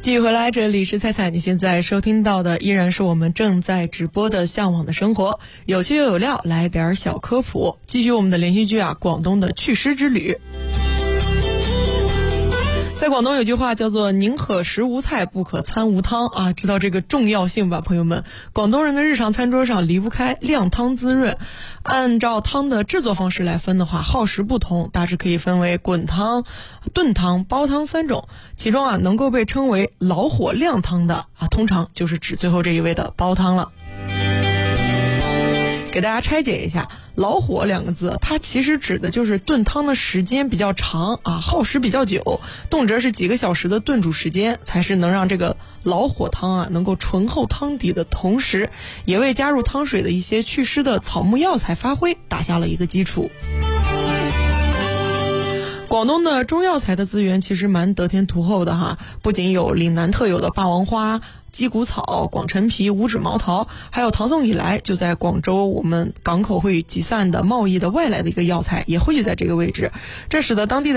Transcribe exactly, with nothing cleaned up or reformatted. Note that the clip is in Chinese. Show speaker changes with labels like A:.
A: 继续回来，这里是菜菜，你现在收听到的依然是我们正在直播的《向往的生活》，有趣又有料，来点小科普。继续我们的连续剧啊，广东的祛湿之旅。在广东有句话叫做宁可食无菜不可餐无汤啊，知道这个重要性吧朋友们？广东人的日常餐桌上离不开靓汤滋润，按照汤的制作方式来分的话，耗时不同，大致可以分为滚汤、炖汤、煲汤三种。其中啊能够被称为老火靓汤的啊，通常就是指最后这一位的煲汤了。给大家拆解一下，老火两个字，它其实指的就是炖汤的时间比较长啊，耗时比较久，动辄是几个小时的炖煮时间，才是能让这个老火汤啊能够醇厚汤底的同时，也为加入汤水的一些祛湿的草木药材发挥打下了一个基础。广东的中药材的资源其实蛮得天独厚的哈，不仅有岭南特有的霸王花、鸡骨草、广陈皮、五指毛桃，还有唐宋以来就在广州我们港口会集散的贸易的外来的一个药材也汇聚在这个位置，这使得当地的